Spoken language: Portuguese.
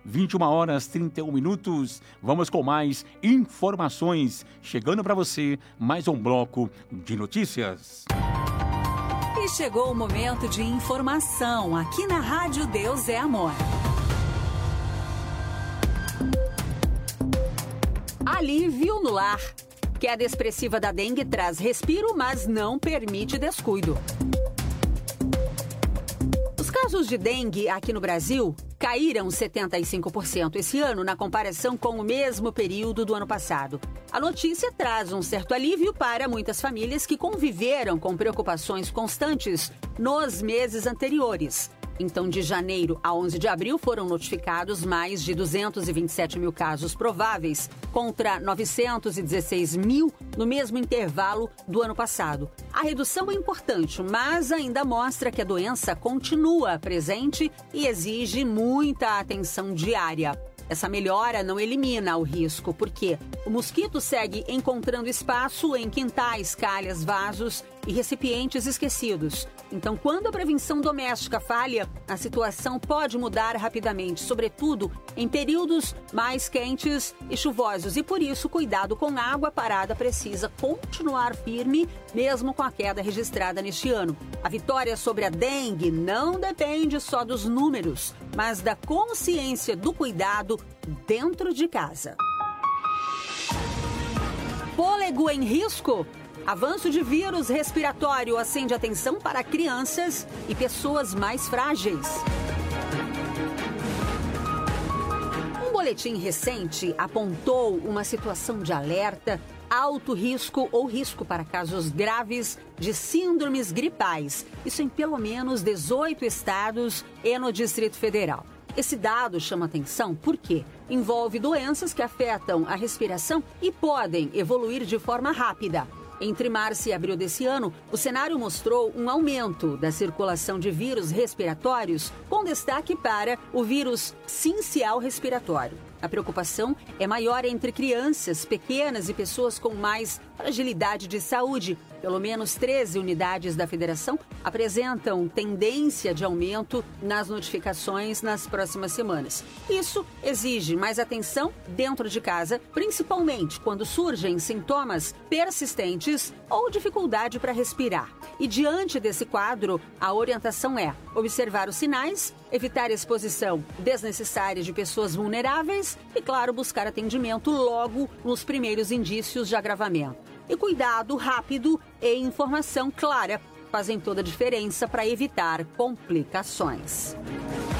21 horas 31 minutos. Vamos com mais informações. Chegando para você, mais um bloco de notícias. E chegou o momento de informação aqui na Rádio Deus é Amor. Alívio no lar. Queda expressiva da dengue traz respiro, mas não permite descuido. Os casos de dengue aqui no Brasil caíram 75% esse ano na comparação com o mesmo período do ano passado. A notícia traz um certo alívio para muitas famílias que conviveram com preocupações constantes nos meses anteriores. Então, de janeiro a 11 de abril, foram notificados mais de 227 mil casos prováveis, contra 916 mil no mesmo intervalo do ano passado. A redução é importante, mas ainda mostra que a doença continua presente e exige muita atenção diária. Essa melhora não elimina o risco, porque o mosquito segue encontrando espaço em quintais, calhas, vasos e recipientes esquecidos. Então, quando a prevenção doméstica falha, a situação pode mudar rapidamente, sobretudo em períodos mais quentes e chuvosos. E por isso, cuidado com água parada precisa continuar firme, mesmo com a queda registrada neste ano. A vitória sobre a dengue não depende só dos números, mas da consciência do cuidado dentro de casa. Fôlego em risco? Avanço de vírus respiratório acende atenção para crianças e pessoas mais frágeis. Um boletim recente apontou uma situação de alerta, alto risco ou risco para casos graves de síndromes gripais. Isso em pelo menos 18 estados e no Distrito Federal. Esse dado chama atenção porque envolve doenças que afetam a respiração e podem evoluir de forma rápida. Entre março e abril desse ano, o cenário mostrou um aumento da circulação de vírus respiratórios, com destaque para o vírus sincial respiratório. A preocupação é maior entre crianças pequenas e pessoas com mais fragilidade de saúde. Pelo menos 13 unidades da federação apresentam tendência de aumento nas notificações nas próximas semanas. Isso exige mais atenção dentro de casa, principalmente quando surgem sintomas persistentes ou dificuldade para respirar. E diante desse quadro, a orientação é observar os sinais, evitar exposição desnecessária de pessoas vulneráveis e, claro, buscar atendimento logo nos primeiros indícios de agravamento. E cuidado rápido e informação clara fazem toda a diferença para evitar complicações.